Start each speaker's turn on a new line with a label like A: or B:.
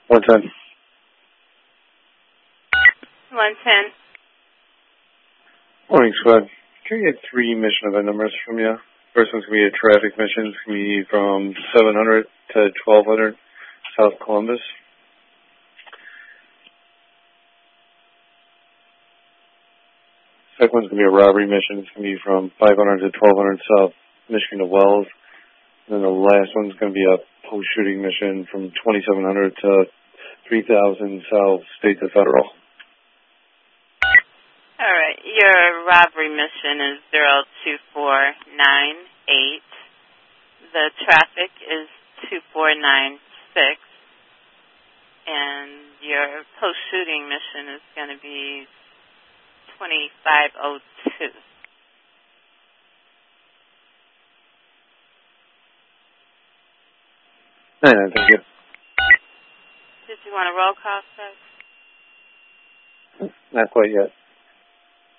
A: 110.
B: 110.
A: Morning, Squad. Can I get 3 mission event numbers from you? First one's going to be a traffic mission. It's going to be from 700 to 1200 South Columbus. Second one's going to be a robbery mission. It's going to be from 500 to 1200 South Michigan to Wells. And then the last one's going to be a post-shooting mission from 2700 to 3000 South State to Federal.
B: All right. Your robbery mission is 02498. The traffic is 2496. And your post-shooting mission is going to be 2502.
A: Thank you.
B: Did you want a roll call, sir?
A: Not quite yet.